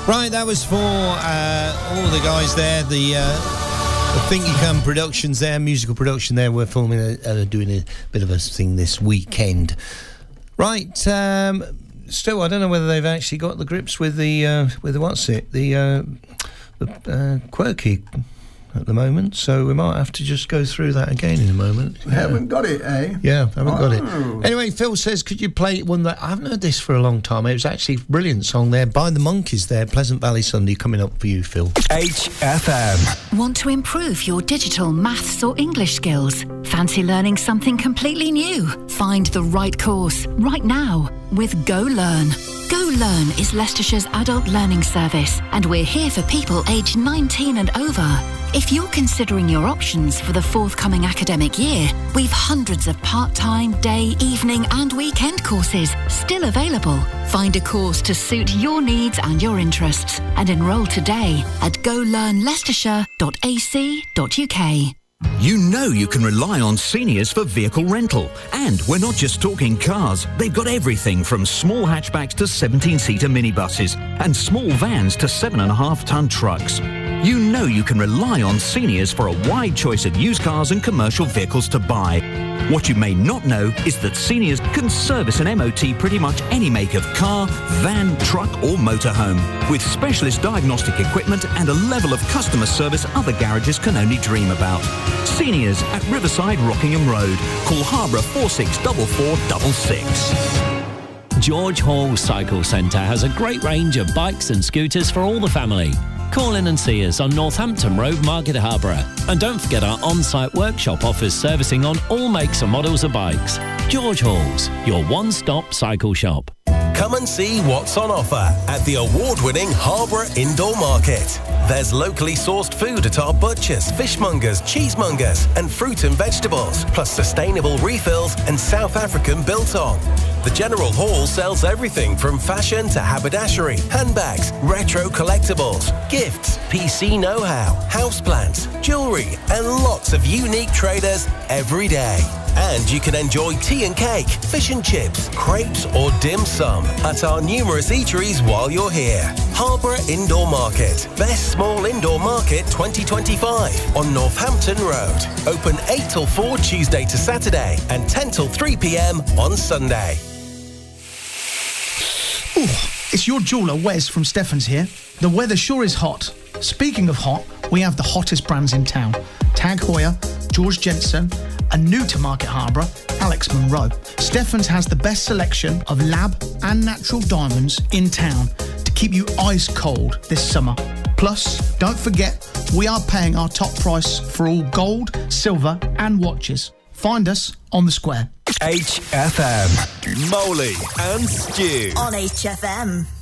Right, that was for all the guys there, the Think You Can Productions there, musical production there. We're filming, doing a bit of a thing this weekend. Right, still, I don't know whether they've actually got the grips with the Quirky at the moment, so we might have to just go through that again in a moment. We haven't got it, eh? Yeah, haven't got it. Anyway, Phil says, could you play one that I haven't heard this for a long time? It was actually a brilliant song there by the Monkeys there, Pleasant Valley Sunday, coming up for you, Phil. HFM. Want to improve your digital, maths or English skills? Fancy learning something completely new? Find the right course right now with Go Learn. Go Learn is Leicestershire's adult learning service, and we're here for people aged 19 and over. If you're considering your options for the forthcoming academic year, we've hundreds of part-time, day, evening and weekend courses still available. Find a course to suit your needs and your interests and enrol today at golearnleicestershire.ac.uk. You know you can rely on Seniors for vehicle rental. And we're not just talking cars. They've got everything from small hatchbacks to 17-seater minibuses and small vans to 7.5-ton trucks. You know you can rely on Seniors for a wide choice of used cars and commercial vehicles to buy. What you may not know is that Seniors can service an MOT pretty much any make of car, van, truck or motorhome, with specialist diagnostic equipment and a level of customer service other garages can only dream about. Seniors at Riverside Rockingham Road. Call Harborough 464466. George Hall Cycle Centre has a great range of bikes and scooters for all the family. Call in and see us on Northampton Road, Market Harborough. And don't forget our on-site workshop offers servicing on all makes and models of bikes. George Hall's, your one-stop cycle shop. Come and see what's on offer at the award-winning Harborough Indoor Market. There's locally sourced food at our butchers, fishmongers, cheesemongers and fruit and vegetables, plus sustainable refills and South African biltong. The General Hall sells everything from fashion to haberdashery, handbags, retro collectibles, gifts, PC know-how, houseplants, jewellery and lots of unique traders every day. And you can enjoy tea and cake, fish and chips, crepes or dim sum at our numerous eateries while you're here. Harborough Indoor Market. Best Small Indoor Market 2025 on Northampton Road. Open 8 till 4 Tuesday to Saturday and 10 till 3 p.m. on Sunday. Ooh, it's your jeweller, Wes from Stefan's here. The weather sure is hot. Speaking of hot, we have the hottest brands in town. Tag Heuer, George Jensen, and new to Market Harborough, Alex Monroe. Stefan's has the best selection of lab and natural diamonds in town to keep you ice cold this summer. Plus, don't forget, we are paying our top price for all gold, silver and watches. Find us on the square. HFM. Molly and Stu. On HFM.